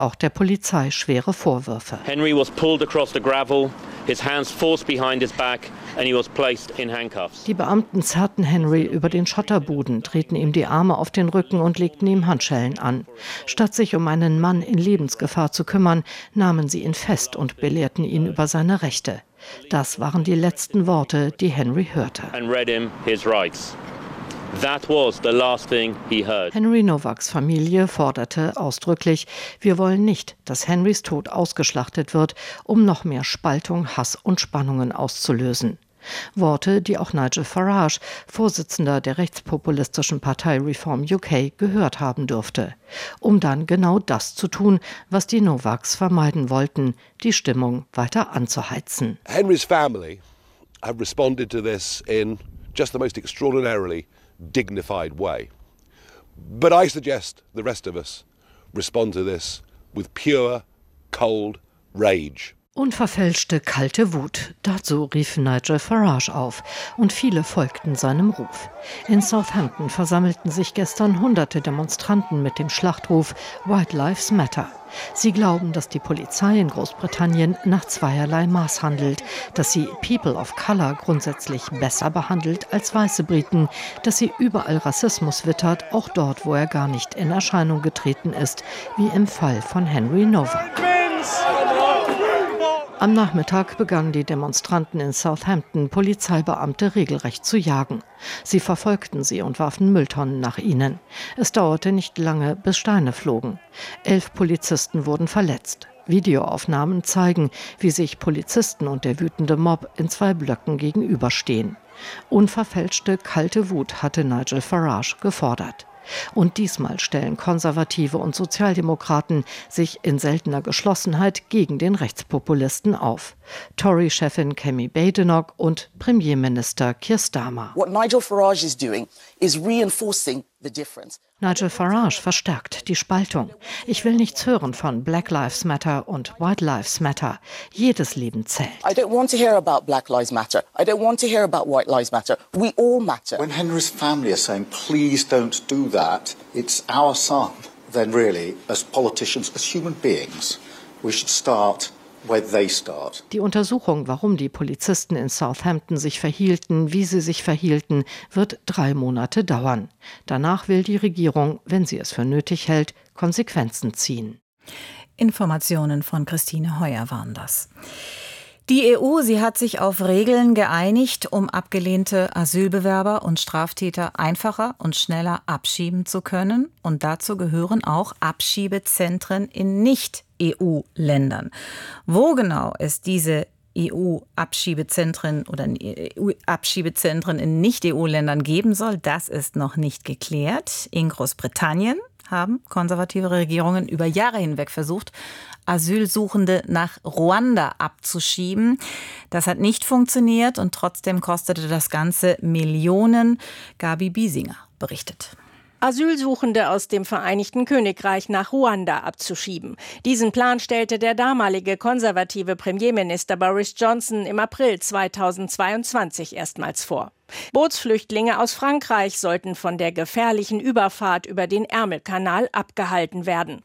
auch der Polizei schwere Vorwürfe. Henry was pulled across the gravel, his hands forced behind his back and he was placed in handcuffs. Die Beamten zerrten Henry über den Schotterboden, drehten ihm die Arme auf den Rücken und legten ihm Handschellen an. Statt sich um einen Mann in Lebensgefahr zu kümmern, nahmen sie ihn fest und belehrten ihn über seine Rechte. Das waren die letzten Worte, die Henry hörte. And read him his rights. That was the last thing he heard. Henry Nowaks Familie forderte ausdrücklich: Wir wollen nicht, dass Henrys Tod ausgeschlachtet wird, um noch mehr Spaltung, Hass und Spannungen auszulösen. Worte, die auch Nigel Farage, Vorsitzender der rechtspopulistischen Partei Reform UK, gehört haben dürfte, um dann genau das zu tun, was die Nowaks vermeiden wollten, die Stimmung weiter anzuheizen. Henry's family have responded to this in just the most extraordinarily dignified way. But I suggest the rest of us respond to this with pure, cold rage. Unverfälschte, kalte Wut. Dazu rief Nigel Farage auf und viele folgten seinem Ruf. In Southampton versammelten sich gestern hunderte Demonstranten mit dem Schlachtruf White Lives Matter. Sie glauben, dass die Polizei in Großbritannien nach zweierlei Maß handelt, dass sie People of Color grundsätzlich besser behandelt als weiße Briten, dass sie überall Rassismus wittert, auch dort, wo er gar nicht in Erscheinung getreten ist, wie im Fall von Henry Nowak. Am Nachmittag begannen die Demonstranten in Southampton, Polizeibeamte regelrecht zu jagen. Sie verfolgten sie und warfen Mülltonnen nach ihnen. Es dauerte nicht lange, bis Steine flogen. 11 Polizisten wurden verletzt. Videoaufnahmen zeigen, wie sich Polizisten und der wütende Mob in 2 Blöcken gegenüberstehen. Unverfälschte, kalte Wut hatte Nigel Farage gefordert. Und diesmal stellen Konservative und Sozialdemokraten sich in seltener Geschlossenheit gegen den Rechtspopulisten auf. Tory-Chefin Kemi Badenoch und Premierminister Keir Starmer. What Nigel Farage is doing is reinforcing the difference. Nigel Farage verstärkt die Spaltung. Ich will nichts hören von Black Lives Matter und White Lives Matter. Jedes Leben zählt. I don't want to hear about Black Lives Matter. I don't want to hear about White Lives Matter. We all matter. When Henry's family are saying, please don't do that, it's our son, then really, as politicians, as human beings, we should start where they start. Die Untersuchung, warum die Polizisten in Southampton sich verhielten, wie sie sich verhielten, wird 3 Monate dauern. Danach will die Regierung, wenn sie es für nötig hält, Konsequenzen ziehen. Informationen von Christine Heuer waren das. Die EU, sie hat sich auf Regeln geeinigt, um abgelehnte Asylbewerber und Straftäter einfacher und schneller abschieben zu können. Und dazu gehören auch Abschiebezentren in Nicht-EU-Ländern. Wo genau es diese EU-Abschiebezentren oder EU-Abschiebezentren in Nicht-EU-Ländern geben soll, das ist noch nicht geklärt. In Großbritannien haben konservative Regierungen über Jahre hinweg versucht, Asylsuchende nach Ruanda abzuschieben. Das hat nicht funktioniert und trotzdem kostete das Ganze Millionen. Gabi Biesinger berichtet. Asylsuchende aus dem Vereinigten Königreich nach Ruanda abzuschieben. Diesen Plan stellte der damalige konservative Premierminister Boris Johnson im April 2022 erstmals vor. Bootsflüchtlinge aus Frankreich sollten von der gefährlichen Überfahrt über den Ärmelkanal abgehalten werden.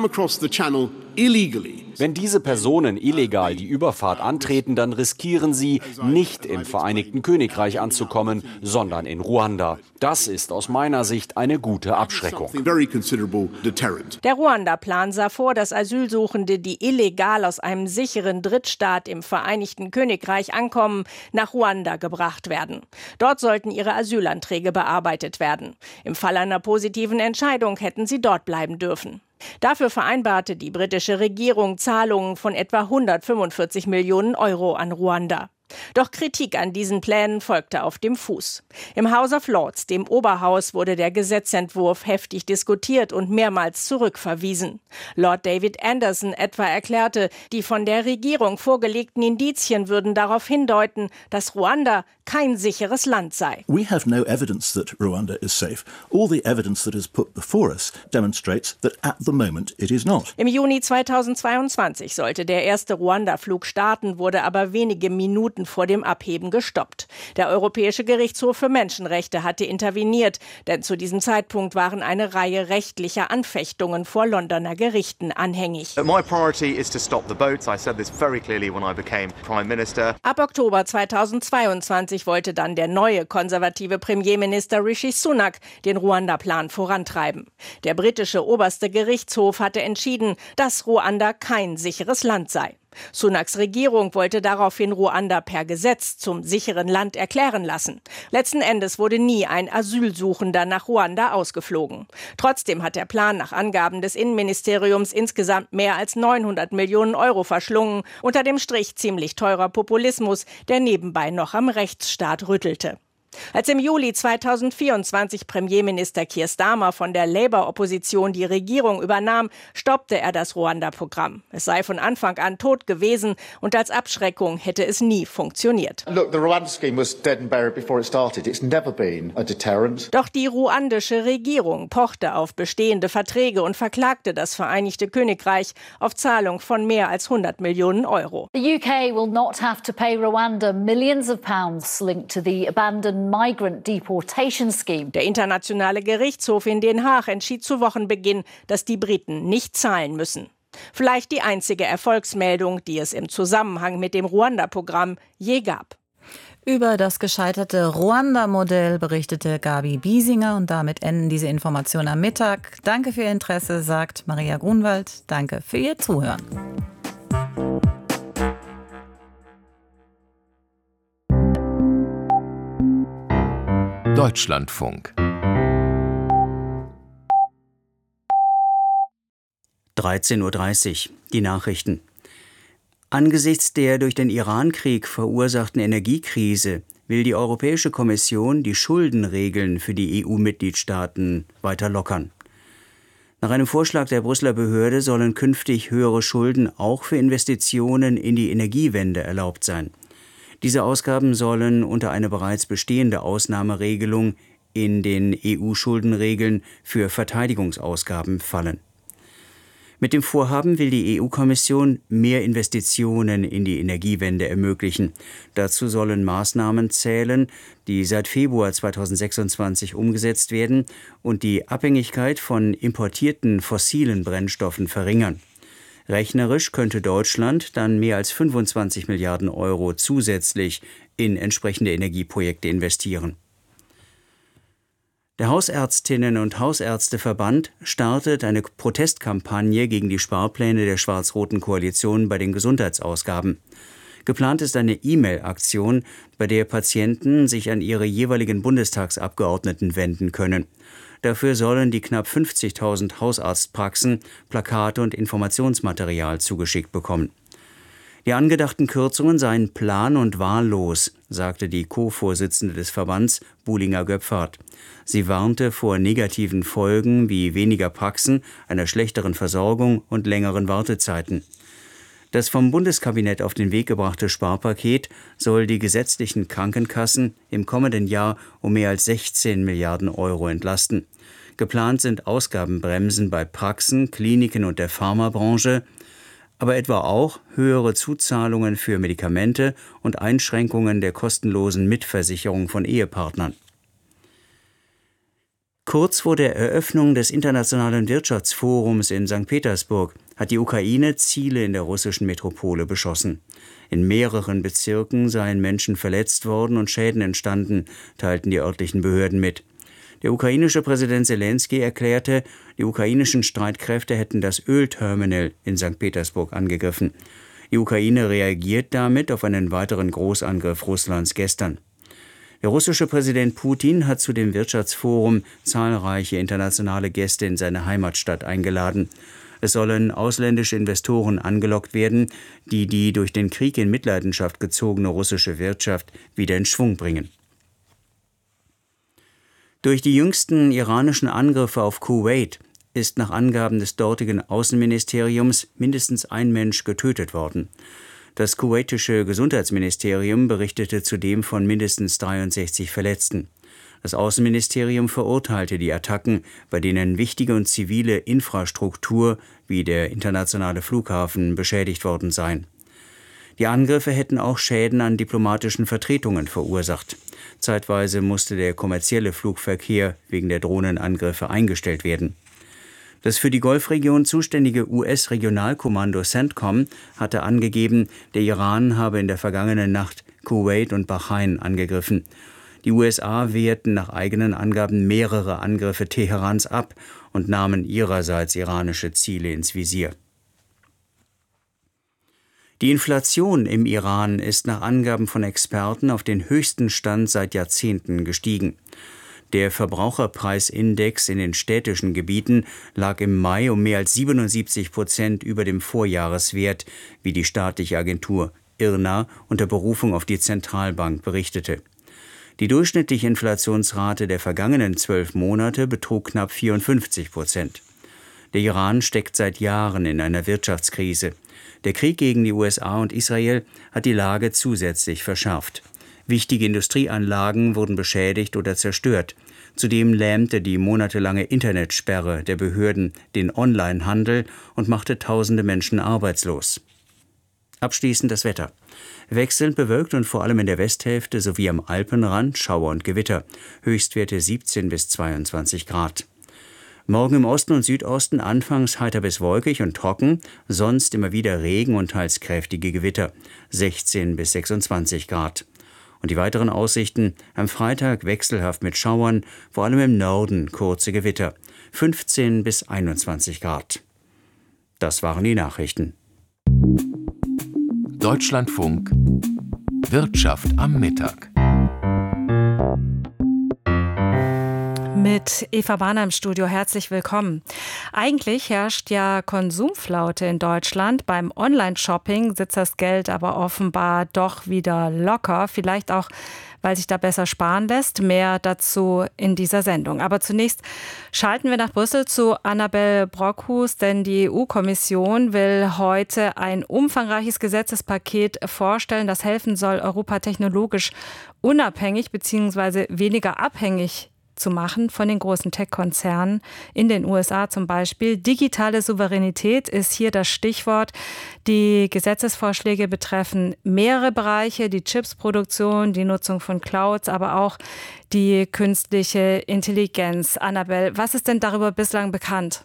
Wenn diese Personen illegal die Überfahrt antreten, dann riskieren sie, nicht im Vereinigten Königreich anzukommen, sondern in Ruanda. Das ist aus meiner Sicht eine gute Abschreckung. Der Ruanda-Plan sah vor, dass Asylsuchende, die illegal aus einem sicheren Drittstaat im Vereinigten Königreich ankommen, nach Ruanda gebracht werden. Dort sollten ihre Asylanträge bearbeitet werden. Im Fall einer positiven Entscheidung hätten sie dort bleiben dürfen. Dafür vereinbarte die britische Regierung Zahlungen von etwa 145 Millionen Euro an Ruanda. Doch Kritik an diesen Plänen folgte auf dem Fuß. Im House of Lords, dem Oberhaus, wurde der Gesetzentwurf heftig diskutiert und mehrmals zurückverwiesen. Lord David Anderson etwa erklärte, die von der Regierung vorgelegten Indizien würden darauf hindeuten, dass Ruanda kein sicheres Land sei. We have no evidence that Rwanda is safe. All the evidence that is put before us demonstrates that at the moment it is not. Im Juni 2022 sollte der erste Ruanda-Flug starten, wurde aber wenige Minuten Briten vor dem Abheben gestoppt. Der Europäische Gerichtshof für Menschenrechte hatte interveniert, denn zu diesem Zeitpunkt waren eine Reihe rechtlicher Anfechtungen vor Londoner Gerichten anhängig. My priority is to stop the boats. I said this very clearly when I became Prime Minister. Ab Oktober 2022 wollte dann der neue konservative Premierminister Rishi Sunak den Ruanda-Plan vorantreiben. Der britische oberste Gerichtshof hatte entschieden, dass Ruanda kein sicheres Land sei. Sunaks Regierung wollte daraufhin Ruanda per Gesetz zum sicheren Land erklären lassen. Letzten Endes wurde nie ein Asylsuchender nach Ruanda ausgeflogen. Trotzdem hat der Plan nach Angaben des Innenministeriums insgesamt mehr als 900 Millionen Euro verschlungen, unter dem Strich ziemlich teurer Populismus, der nebenbei noch am Rechtsstaat rüttelte. Als im Juli 2024 Premierminister Keir Starmer von der Labour-Opposition die Regierung übernahm, stoppte er das Ruanda-Programm. Es sei von Anfang an tot gewesen und als Abschreckung hätte es nie funktioniert. Look, the Rwanda scheme was dead and buried before it started. It's never been a deterrent. Doch die ruandische Regierung pochte auf bestehende Verträge und verklagte das Vereinigte Königreich auf Zahlung von mehr als 100 Millionen Euro. The UK will not have to pay Rwanda millions of pounds linked to the abandoned migrant deportation scheme. Der internationale Gerichtshof in Den Haag entschied zu Wochenbeginn, dass die Briten nicht zahlen müssen. Vielleicht die einzige Erfolgsmeldung, die es im Zusammenhang mit dem Ruanda-Programm je gab. Über das gescheiterte Ruanda-Modell berichtete Gabi Biesinger und damit enden diese Informationen am Mittag. Danke für Ihr Interesse, sagt Maria Grunwald. Danke für Ihr Zuhören. Deutschlandfunk 13:30 Uhr, die Nachrichten. Angesichts der durch den Iran-Krieg verursachten Energiekrise will die Europäische Kommission die Schuldenregeln für die EU-Mitgliedstaaten weiter lockern. Nach einem Vorschlag der Brüsseler Behörde sollen künftig höhere Schulden auch für Investitionen in die Energiewende erlaubt sein. Diese Ausgaben sollen unter eine bereits bestehende Ausnahmeregelung in den EU-Schuldenregeln für Verteidigungsausgaben fallen. Mit dem Vorhaben will die EU-Kommission mehr Investitionen in die Energiewende ermöglichen. Dazu sollen Maßnahmen zählen, die seit Februar 2026 umgesetzt werden und die Abhängigkeit von importierten fossilen Brennstoffen verringern. Rechnerisch könnte Deutschland dann mehr als 25 Milliarden Euro zusätzlich in entsprechende Energieprojekte investieren. Der Hausärztinnen- und Hausärzteverband startet eine Protestkampagne gegen die Sparpläne der schwarz-roten Koalition bei den Gesundheitsausgaben. Geplant ist eine E-Mail-Aktion, bei der Patienten sich an ihre jeweiligen Bundestagsabgeordneten wenden können. Dafür sollen die knapp 50.000 Hausarztpraxen Plakate und Informationsmaterial zugeschickt bekommen. Die angedachten Kürzungen seien plan- und wahllos, sagte die Co-Vorsitzende des Verbands, Buhlinger Göpfert. Sie warnte vor negativen Folgen wie weniger Praxen, einer schlechteren Versorgung und längeren Wartezeiten. Das vom Bundeskabinett auf den Weg gebrachte Sparpaket soll die gesetzlichen Krankenkassen im kommenden Jahr um mehr als 16 Milliarden Euro entlasten. Geplant sind Ausgabenbremsen bei Praxen, Kliniken und der Pharmabranche, aber etwa auch höhere Zuzahlungen für Medikamente und Einschränkungen der kostenlosen Mitversicherung von Ehepartnern. Kurz vor der Eröffnung des Internationalen Wirtschaftsforums in St. Petersburg hat die Ukraine Ziele in der russischen Metropole beschossen. In mehreren Bezirken seien Menschen verletzt worden und Schäden entstanden, teilten die örtlichen Behörden mit. Der ukrainische Präsident Selenskyj erklärte, die ukrainischen Streitkräfte hätten das Ölterminal in St. Petersburg angegriffen. Die Ukraine reagiert damit auf einen weiteren Großangriff Russlands gestern. Der russische Präsident Putin hat zu dem Wirtschaftsforum zahlreiche internationale Gäste in seine Heimatstadt eingeladen. Es sollen ausländische Investoren angelockt werden, die die durch den Krieg in Mitleidenschaft gezogene russische Wirtschaft wieder in Schwung bringen. Durch die jüngsten iranischen Angriffe auf Kuwait ist nach Angaben des dortigen Außenministeriums mindestens ein Mensch getötet worden. Das kuwaitische Gesundheitsministerium berichtete zudem von mindestens 63 Verletzten. Das Außenministerium verurteilte die Attacken, bei denen wichtige und zivile Infrastruktur wie der internationale Flughafen beschädigt worden seien. Die Angriffe hätten auch Schäden an diplomatischen Vertretungen verursacht. Zeitweise musste der kommerzielle Flugverkehr wegen der Drohnenangriffe eingestellt werden. Das für die Golfregion zuständige US-Regionalkommando CENTCOM hatte angegeben, der Iran habe in der vergangenen Nacht Kuwait und Bahrain angegriffen. Die USA wehrten nach eigenen Angaben mehrere Angriffe Teherans ab und nahmen ihrerseits iranische Ziele ins Visier. Die Inflation im Iran ist nach Angaben von Experten auf den höchsten Stand seit Jahrzehnten gestiegen. Der Verbraucherpreisindex in den städtischen Gebieten lag im Mai um mehr als 77% über dem Vorjahreswert, wie die staatliche Agentur IRNA unter Berufung auf die Zentralbank berichtete. Die durchschnittliche Inflationsrate der vergangenen 12 Monate betrug knapp 54%. Der Iran steckt seit Jahren in einer Wirtschaftskrise. Der Krieg gegen die USA und Israel hat die Lage zusätzlich verschärft. Wichtige Industrieanlagen wurden beschädigt oder zerstört. Zudem lähmte die monatelange Internetsperre der Behörden den Onlinehandel und machte tausende Menschen arbeitslos. Abschließend das Wetter. Wechselnd bewölkt und vor allem in der Westhälfte sowie am Alpenrand Schauer und Gewitter. Höchstwerte 17 bis 22 Grad. Morgen im Osten und Südosten anfangs heiter bis wolkig und trocken, sonst immer wieder Regen und teils kräftige Gewitter, 16 bis 26 Grad. Und die weiteren Aussichten: am Freitag wechselhaft mit Schauern, vor allem im Norden kurze Gewitter, 15 bis 21 Grad. Das waren die Nachrichten. Deutschlandfunk Wirtschaft am Mittag. Mit Eva Bahner im Studio, herzlich willkommen. Eigentlich herrscht ja Konsumflaute in Deutschland. Beim Online-Shopping sitzt das Geld aber offenbar doch wieder locker. Vielleicht auch, weil sich da besser sparen lässt. Mehr dazu in dieser Sendung. Aber zunächst schalten wir nach Brüssel zu Annabel Brockhus, denn die EU-Kommission will heute ein umfangreiches Gesetzespaket vorstellen, das helfen soll, Europa technologisch unabhängig bzw. weniger abhängig zu machen von den großen Tech-Konzernen in den USA zum Beispiel. Digitale Souveränität ist hier das Stichwort. Die Gesetzesvorschläge betreffen mehrere Bereiche, die Chipsproduktion, die Nutzung von Clouds, aber auch die künstliche Intelligenz. Annabel, was ist denn darüber bislang bekannt?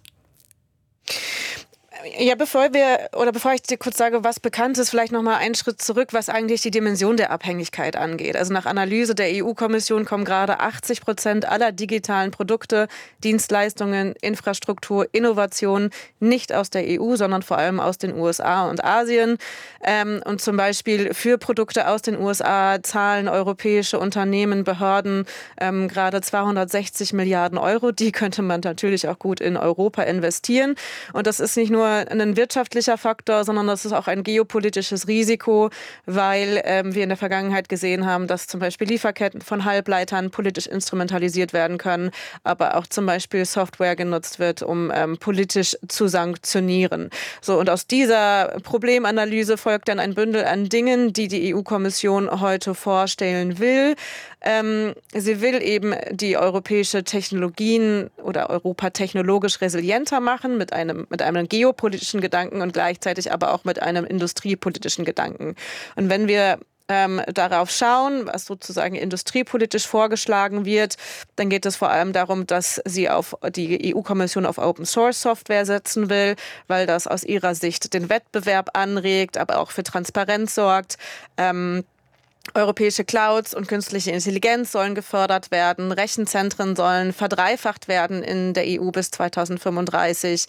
Ja, bevor ich dir kurz sage, was bekannt ist, vielleicht noch mal einen Schritt zurück, was eigentlich die Dimension der Abhängigkeit angeht. Also nach Analyse der EU-Kommission kommen gerade 80% aller digitalen Produkte, Dienstleistungen, Infrastruktur, Innovationen nicht aus der EU, sondern vor allem aus den USA und Asien. Und zum Beispiel für Produkte aus den USA zahlen europäische Unternehmen, Behörden gerade 260 Milliarden Euro. Die könnte man natürlich auch gut in Europa investieren. Und das ist nicht nur ein wirtschaftlicher Faktor, sondern das ist auch ein geopolitisches Risiko, weil wir in der Vergangenheit gesehen haben, dass zum Beispiel Lieferketten von Halbleitern politisch instrumentalisiert werden können, aber auch zum Beispiel Software genutzt wird, um politisch zu sanktionieren. So, und aus dieser Problemanalyse folgt dann ein Bündel an Dingen, die die EU-Kommission heute vorstellen will. Sie will eben die europäische Technologien oder Europa technologisch resilienter machen mit einem geopolitischen Gedanken und gleichzeitig aber auch mit einem industriepolitischen Gedanken. Und wenn wir darauf schauen, was sozusagen industriepolitisch vorgeschlagen wird, dann geht es vor allem darum, dass die EU-Kommission auf Open-Source-Software setzen will, weil das aus ihrer Sicht den Wettbewerb anregt, aber auch für Transparenz sorgt. Europäische Clouds und künstliche Intelligenz sollen gefördert werden. Rechenzentren sollen verdreifacht werden in der EU bis 2035.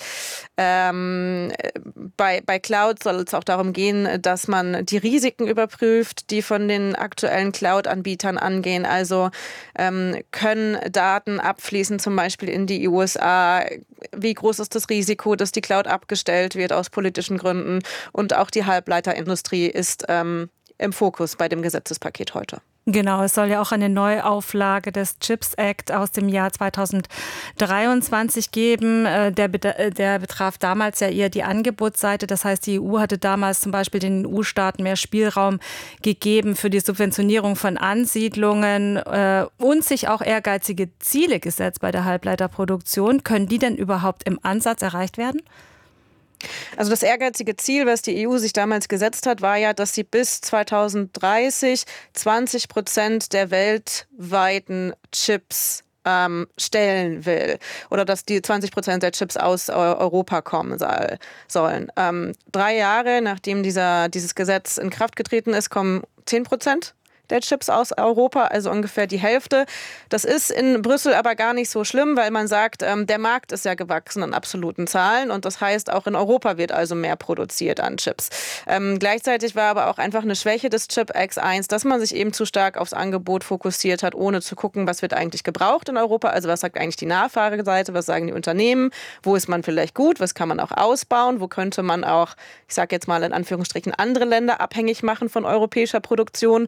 Bei Clouds soll es auch darum gehen, dass man die Risiken überprüft, die von den aktuellen Cloud-Anbietern angehen. Also können Daten abfließen, zum Beispiel in die USA? Wie groß ist das Risiko, dass die Cloud abgestellt wird aus politischen Gründen? Und auch die Halbleiterindustrie ist im Fokus bei dem Gesetzespaket heute. Genau, es soll ja auch eine Neuauflage des CHIPS Act aus dem Jahr 2023 geben. Der betraf damals ja eher die Angebotsseite. Das heißt, die EU hatte damals zum Beispiel den EU-Staaten mehr Spielraum gegeben für die Subventionierung von Ansiedlungen und sich auch ehrgeizige Ziele gesetzt bei der Halbleiterproduktion. Können die denn überhaupt im Ansatz erreicht werden? Also das ehrgeizige Ziel, was die EU sich damals gesetzt hat, war ja, dass sie bis 2030 20% der weltweiten Chips stellen will oder dass die 20% der Chips aus Europa kommen sollen. 3 Jahre nachdem dieses Gesetz in Kraft getreten ist, kommen 10% der Chips aus Europa, also ungefähr die Hälfte. Das ist in Brüssel aber gar nicht so schlimm, weil man sagt, der Markt ist ja gewachsen in absoluten Zahlen und das heißt, auch in Europa wird also mehr produziert an Chips. Gleichzeitig war aber auch einfach eine Schwäche des Chip Act 1, dass man sich eben zu stark aufs Angebot fokussiert hat, ohne zu gucken, was wird eigentlich gebraucht in Europa, also was sagt eigentlich die Nachfrageseite, was sagen die Unternehmen, wo ist man vielleicht gut, was kann man auch ausbauen, wo könnte man auch, ich sage jetzt mal in Anführungsstrichen, andere Länder abhängig machen von europäischer Produktion.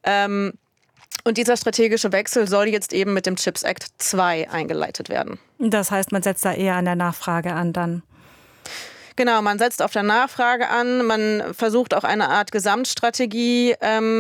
Und dieser strategische Wechsel soll jetzt eben mit dem Chips Act 2 eingeleitet werden. Das heißt, man setzt da eher an der Nachfrage an dann? Genau, man setzt auf der Nachfrage an, man versucht auch eine Art Gesamtstrategie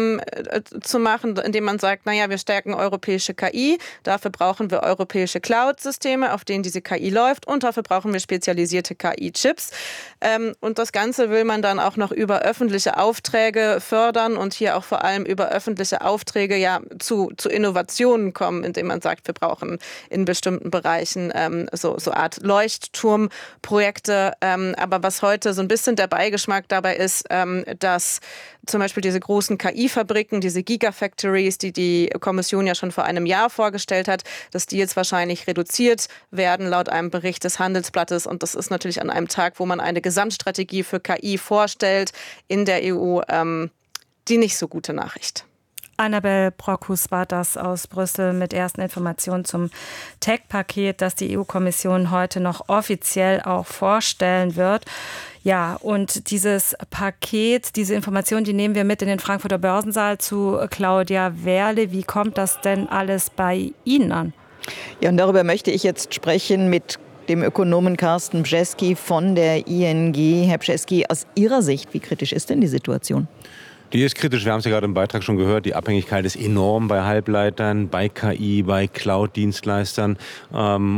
zu machen, indem man sagt, naja, wir stärken europäische KI, dafür brauchen wir europäische Cloud-Systeme, auf denen diese KI läuft und dafür brauchen wir spezialisierte KI-Chips. Und das Ganze will man dann auch noch über öffentliche Aufträge fördern und hier auch vor allem über öffentliche Aufträge ja zu Innovationen kommen, indem man sagt, wir brauchen in bestimmten Bereichen so Art Leuchtturmprojekte. Aber was heute so ein bisschen der Beigeschmack dabei ist, dass zum Beispiel diese großen KI-Fabriken, diese Gigafactories, die die Kommission ja schon vor einem Jahr vorgestellt hat, dass die jetzt wahrscheinlich reduziert werden, laut einem Bericht des Handelsblattes. Und das ist natürlich an einem Tag, wo man eine Gesamtstrategie für KI vorstellt in der EU, die nicht so gute Nachricht. Annabel Brockhus war das aus Brüssel mit ersten Informationen zum Tech-Paket, das die EU-Kommission heute noch offiziell auch vorstellen wird. Ja, und dieses Paket, diese Informationen, die nehmen wir mit in den Frankfurter Börsensaal zu Claudia Werle. Wie kommt das denn alles bei Ihnen an? Ja, und darüber möchte ich jetzt sprechen mit dem Ökonomen Carsten Bjeski von der ING. Herr Bjeski, aus Ihrer Sicht, wie kritisch ist denn die Situation? Die ist kritisch, wir haben es ja gerade im Beitrag schon gehört, die Abhängigkeit ist enorm bei Halbleitern, bei KI, bei Cloud-Dienstleistern wir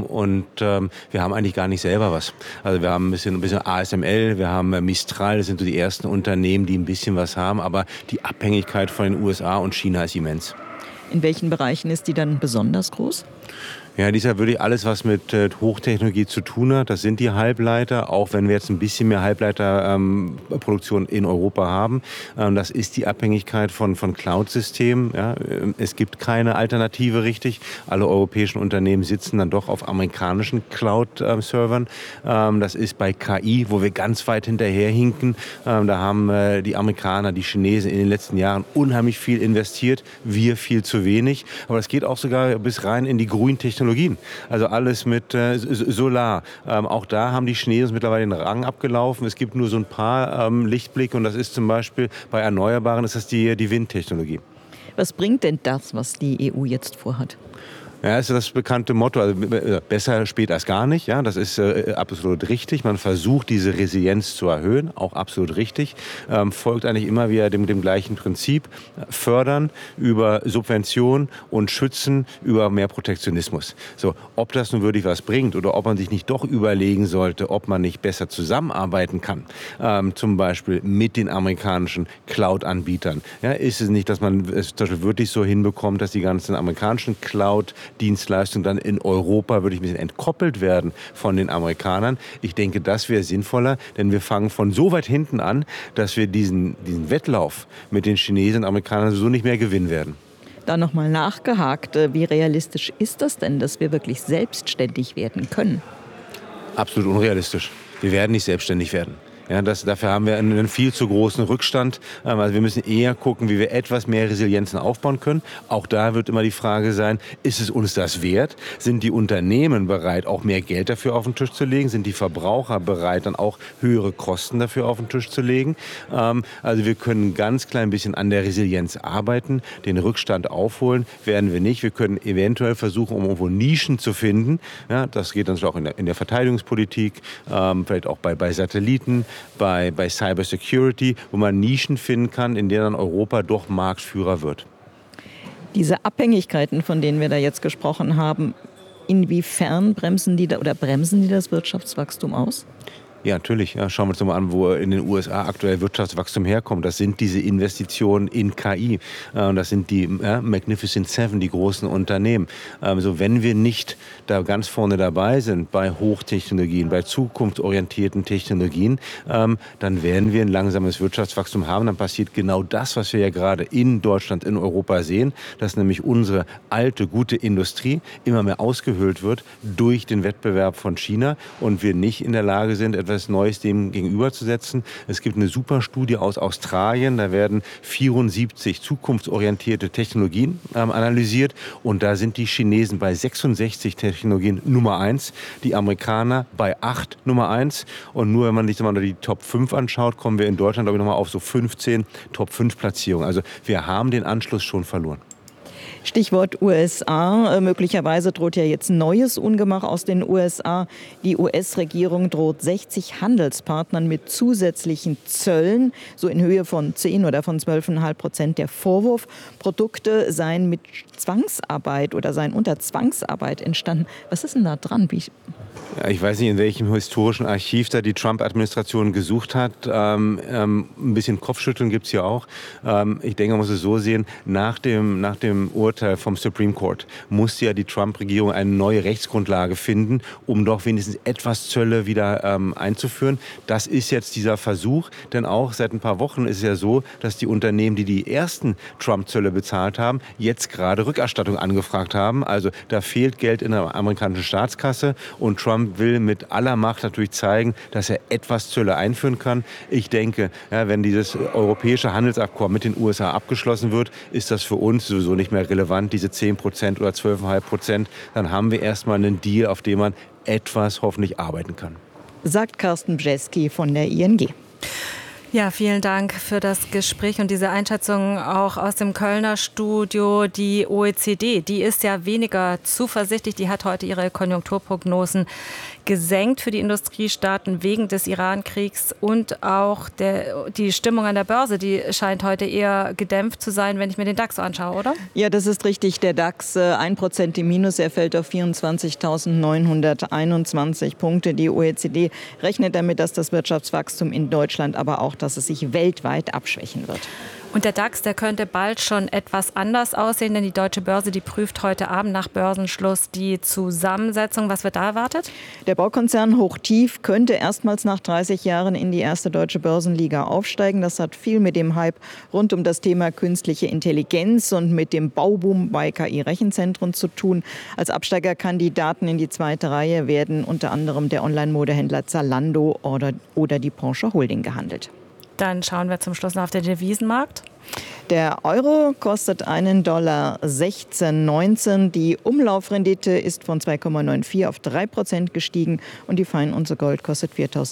haben eigentlich gar nicht selber was. Also wir haben ein bisschen ASML, wir haben Mistral, das sind so die ersten Unternehmen, die ein bisschen was haben, aber die Abhängigkeit von den USA und China ist immens. In welchen Bereichen ist die dann besonders groß? Ja, dies ist wirklich alles, was mit Hochtechnologie zu tun hat. Das sind die Halbleiter, auch wenn wir jetzt ein bisschen mehr Halbleiterproduktion in Europa haben. Das ist die Abhängigkeit von Cloud-Systemen. Ja, es gibt keine Alternative richtig. Alle europäischen Unternehmen sitzen dann doch auf amerikanischen Cloud-Servern. Das ist bei KI, wo wir ganz weit hinterherhinken. Da haben die Amerikaner, die Chinesen in den letzten Jahren unheimlich viel investiert. Wir viel zu wenig. Aber das geht auch sogar bis rein in die grünen Technologien. Also alles mit Solar. Auch da haben die Chinesen mittlerweile den Rang abgelaufen. Es gibt nur so ein paar Lichtblicke und das ist zum Beispiel bei Erneuerbaren, ist das die Windtechnologie. Was bringt denn das, was die EU jetzt vorhat? Ja, ist das bekannte Motto, also besser spät als gar nicht. Ja, das ist absolut richtig. Man versucht, diese Resilienz zu erhöhen, auch absolut richtig. Folgt eigentlich immer wieder dem gleichen Prinzip. Fördern über Subvention und schützen über mehr Protektionismus. So, ob das nun wirklich was bringt oder ob man sich nicht doch überlegen sollte, ob man nicht besser zusammenarbeiten kann. Zum Beispiel mit den amerikanischen Cloud-Anbietern. Ja, ist es nicht, dass man es zum Beispiel wirklich so hinbekommt, dass die ganzen amerikanischen Cloud-Dienstleistungen dann in Europa wirklich ein bisschen entkoppelt werden von den Amerikanern. Ich denke, das wäre sinnvoller, denn wir fangen von so weit hinten an, dass wir diesen Wettlauf mit den Chinesen und Amerikanern so nicht mehr gewinnen werden. Da nochmal nachgehakt, wie realistisch ist das denn, dass wir wirklich selbstständig werden können? Absolut unrealistisch. Wir werden nicht selbstständig werden. Ja, dafür haben wir einen viel zu großen Rückstand. Also wir müssen eher gucken, wie wir etwas mehr Resilienzen aufbauen können. Auch da wird immer die Frage sein, ist es uns das wert? Sind die Unternehmen bereit, auch mehr Geld dafür auf den Tisch zu legen? Sind die Verbraucher bereit, dann auch höhere Kosten dafür auf den Tisch zu legen? Also wir können ein ganz klein bisschen an der Resilienz arbeiten. Den Rückstand aufholen werden wir nicht. Wir können eventuell versuchen, um irgendwo Nischen zu finden. Ja, das geht dann auch in der Verteidigungspolitik, vielleicht auch bei Satelliten, bei Cyber Security, wo man Nischen finden kann, in denen dann Europa doch Marktführer wird. Diese Abhängigkeiten, von denen wir da jetzt gesprochen haben, inwiefern bremsen die das Wirtschaftswachstum aus? Ja, natürlich. Ja, schauen wir uns mal an, wo in den USA aktuell Wirtschaftswachstum herkommt. Das sind diese Investitionen in KI. Das sind die Magnificent Seven, die großen Unternehmen. Also wenn wir nicht da ganz vorne dabei sind bei Hochtechnologien, bei zukunftsorientierten Technologien, dann werden wir ein langsames Wirtschaftswachstum haben. Dann passiert genau das, was wir ja gerade in Deutschland, in Europa sehen, dass nämlich unsere alte, gute Industrie immer mehr ausgehöhlt wird durch den Wettbewerb von China und wir nicht in der Lage sind, etwas Neues dem gegenüberzusetzen. Es gibt eine super Studie aus Australien, da werden 74 zukunftsorientierte Technologien analysiert und da sind die Chinesen bei 66 Technologien Nummer 1, die Amerikaner bei 8 Nummer 1 und nur wenn man sich mal die Top 5 anschaut, kommen wir in Deutschland glaube ich nochmal auf so 15 Top 5 Platzierungen. Also wir haben den Anschluss schon verloren. Stichwort USA. Möglicherweise droht ja jetzt neues Ungemach aus den USA. Die US-Regierung droht 60 Handelspartnern mit zusätzlichen Zöllen, so in Höhe von 10 oder von 12,5%. Der Vorwurf, Produkte seien mit Zwangsarbeit oder seien unter Zwangsarbeit entstanden. Was ist denn da dran? Ja, ich weiß nicht, in welchem historischen Archiv da die Trump-Administration gesucht hat. Ein bisschen Kopfschütteln gibt es ja auch. Ich denke, man muss es so sehen, nach dem Urteil vom Supreme Court musste ja die Trump-Regierung eine neue Rechtsgrundlage finden, um doch wenigstens etwas Zölle wieder einzuführen. Das ist jetzt dieser Versuch, denn auch seit ein paar Wochen ist es ja so, dass die Unternehmen, die ersten Trump-Zölle bezahlt haben, jetzt gerade Rückerstattung angefragt haben. Also da fehlt Geld in der amerikanischen Staatskasse und Trump will mit aller Macht natürlich zeigen, dass er etwas Zölle einführen kann. Ich denke, ja, wenn dieses europäische Handelsabkommen mit den USA abgeschlossen wird, ist das für uns sowieso nicht mehr relevant, diese 10% oder 12,5%. Dann haben wir erstmal einen Deal, auf dem man etwas hoffentlich arbeiten kann. Sagt Carsten Bjeski von der ING. Ja, vielen Dank für das Gespräch und diese Einschätzung auch aus dem Kölner Studio. Die OECD, die ist ja weniger zuversichtlich. Die hat heute ihre Konjunkturprognosen gesenkt für die Industriestaaten wegen des Iran-Kriegs und auch die Stimmung an der Börse, die scheint heute eher gedämpft zu sein, wenn ich mir den DAX anschaue, oder? Ja, das ist richtig. Der DAX 1% im Minus, er fällt auf 24.921 Punkte. Die OECD rechnet damit, dass das Wirtschaftswachstum in Deutschland, aber auch, dass es sich weltweit abschwächen wird. Und der DAX, der könnte bald schon etwas anders aussehen, denn die Deutsche Börse, die prüft heute Abend nach Börsenschluss die Zusammensetzung. Was wird da erwartet? Der Baukonzern Hochtief könnte erstmals nach 30 Jahren in die erste deutsche Börsenliga aufsteigen. Das hat viel mit dem Hype rund um das Thema künstliche Intelligenz und mit dem Bauboom bei KI-Rechenzentren zu tun. Als Absteigerkandidaten in die zweite Reihe werden unter anderem der Online-Modehändler Zalando oder die Porsche Holding gehandelt. Dann schauen wir zum Schluss noch auf den Devisenmarkt. Der Euro kostet $1,1619. Die Umlaufrendite ist von 2,94 auf 3% gestiegen und die Feinunze Gold kostet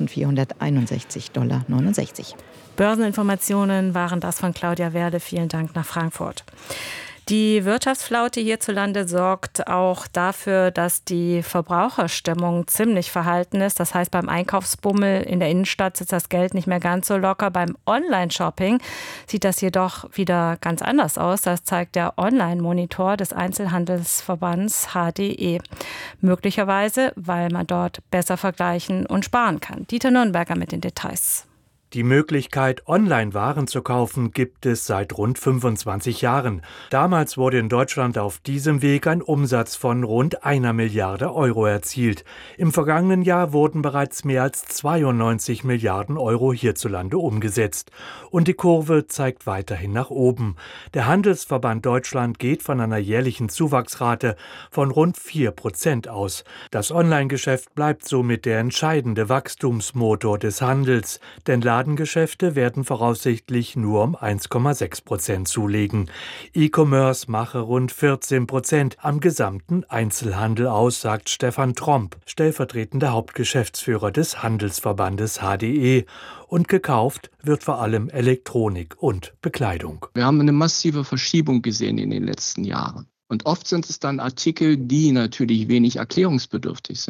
$4.461,69. Börseninformationen waren das von Claudia Werde. Vielen Dank nach Frankfurt. Die Wirtschaftsflaute hierzulande sorgt auch dafür, dass die Verbraucherstimmung ziemlich verhalten ist. Das heißt, beim Einkaufsbummel in der Innenstadt sitzt das Geld nicht mehr ganz so locker. Beim Online-Shopping sieht das jedoch wieder ganz anders aus. Das zeigt der Online-Monitor des Einzelhandelsverbands HDE. Möglicherweise, weil man dort besser vergleichen und sparen kann. Dieter Nürnberger mit den Details. Die Möglichkeit, Online-Waren zu kaufen, gibt es seit rund 25 Jahren. Damals wurde in Deutschland auf diesem Weg ein Umsatz von rund 1 Milliarde Euro erzielt. Im vergangenen Jahr wurden bereits mehr als 92 Milliarden Euro hierzulande umgesetzt. Und die Kurve zeigt weiterhin nach oben. Der Handelsverband Deutschland geht von einer jährlichen Zuwachsrate von rund 4% aus. Das Online-Geschäft bleibt somit der entscheidende Wachstumsmotor des Handels, denn Ladengeschäfte werden voraussichtlich nur um 1,6% zulegen. E-Commerce mache rund 14% am gesamten Einzelhandel aus, sagt Stefan Tromp, stellvertretender Hauptgeschäftsführer des Handelsverbandes HDE. Und gekauft wird vor allem Elektronik und Bekleidung. Wir haben eine massive Verschiebung gesehen in den letzten Jahren. Und oft sind es dann Artikel, die natürlich wenig erklärungsbedürftig sind,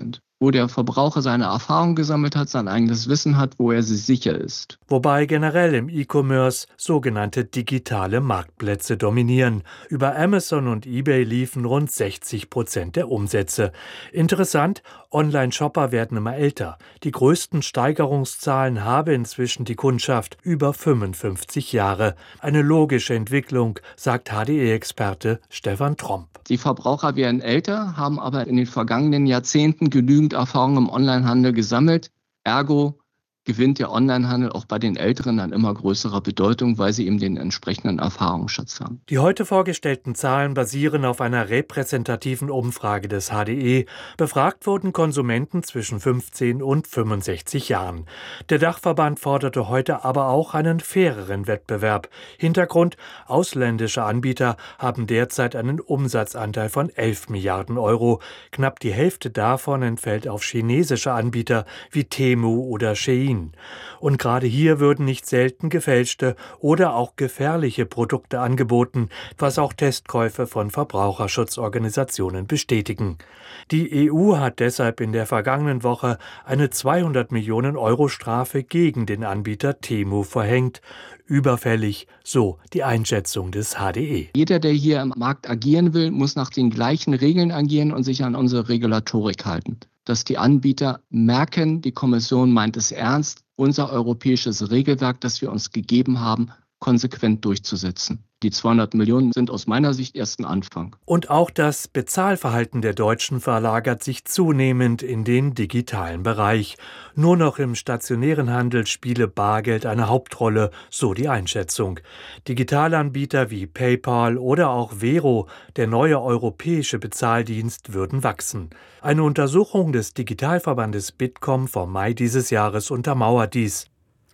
wo der Verbraucher seine Erfahrung gesammelt hat, sein eigenes Wissen hat, wo er sich sicher ist. Wobei generell im E-Commerce sogenannte digitale Marktplätze dominieren. Über Amazon und eBay liefen rund 60% der Umsätze. Interessant, Online-Shopper werden immer älter. Die größten Steigerungszahlen habe inzwischen die Kundschaft über 55 Jahre. Eine logische Entwicklung, sagt HDE-Experte Stefan Tromp. Die Verbraucher werden älter, haben aber in den vergangenen Jahrzehnten genügend Erfahrung im Onlinehandel gesammelt. Ergo gewinnt der Onlinehandel auch bei den Älteren an immer größerer Bedeutung, weil sie eben den entsprechenden Erfahrungsschatz haben. Die heute vorgestellten Zahlen basieren auf einer repräsentativen Umfrage des HDE. Befragt wurden Konsumenten zwischen 15 und 65 Jahren. Der Dachverband forderte heute aber auch einen faireren Wettbewerb. Hintergrund: ausländische Anbieter haben derzeit einen Umsatzanteil von 11 Milliarden Euro. Knapp die Hälfte davon entfällt auf chinesische Anbieter wie Temu oder Shein. Und gerade hier würden nicht selten gefälschte oder auch gefährliche Produkte angeboten, was auch Testkäufe von Verbraucherschutzorganisationen bestätigen. Die EU hat deshalb in der vergangenen Woche eine 200 Millionen Euro Strafe gegen den Anbieter Temu verhängt. Überfällig, so die Einschätzung des HDE. Jeder, der hier im Markt agieren will, muss nach den gleichen Regeln agieren und sich an unsere Regulatorik halten. Dass die Anbieter merken, die Kommission meint es ernst, unser europäisches Regelwerk, das wir uns gegeben haben, konsequent durchzusetzen. Die 200 Millionen sind aus meiner Sicht erst ein Anfang. Und auch das Bezahlverhalten der Deutschen verlagert sich zunehmend in den digitalen Bereich. Nur noch im stationären Handel spiele Bargeld eine Hauptrolle, so die Einschätzung. Digitalanbieter wie PayPal oder auch Vero, der neue europäische Bezahldienst, würden wachsen. Eine Untersuchung des Digitalverbandes Bitkom vom Mai dieses Jahres untermauert dies.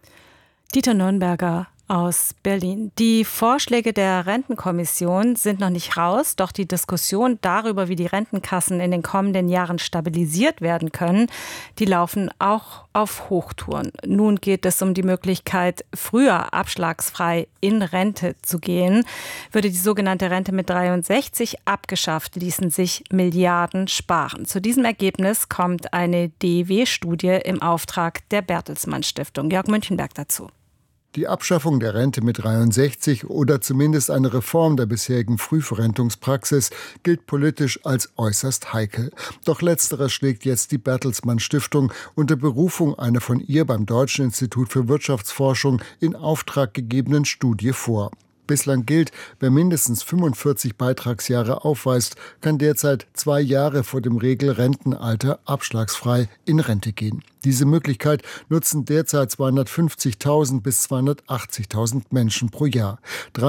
Dieter Nürnberger aus Berlin. Die Vorschläge der Rentenkommission sind noch nicht raus, doch die Diskussion darüber, wie die Rentenkassen in den kommenden Jahren stabilisiert werden können, die laufen auch auf Hochtouren. Nun geht es um die Möglichkeit, früher abschlagsfrei in Rente zu gehen. Würde die sogenannte Rente mit 63 abgeschafft, ließen sich Milliarden sparen. Zu diesem Ergebnis kommt eine DEW-Studie im Auftrag der Bertelsmann Stiftung. Jörg Münchenberg dazu. Die Abschaffung der Rente mit 63 oder zumindest eine Reform der bisherigen Frühverrentungspraxis gilt politisch als äußerst heikel. Doch letzteres schlägt jetzt die Bertelsmann Stiftung unter Berufung einer von ihr beim Deutschen Institut für Wirtschaftsforschung in Auftrag gegebenen Studie vor. Bislang gilt, wer mindestens 45 Beitragsjahre aufweist, kann derzeit 2 Jahre vor dem Regelrentenalter abschlagsfrei in Rente gehen. Diese Möglichkeit nutzen derzeit 250.000 bis 280.000 Menschen pro Jahr.